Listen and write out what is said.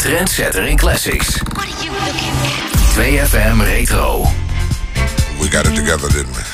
trendsetter in classics. What are you looking at? 2FM Retro. We got it together, didn't we?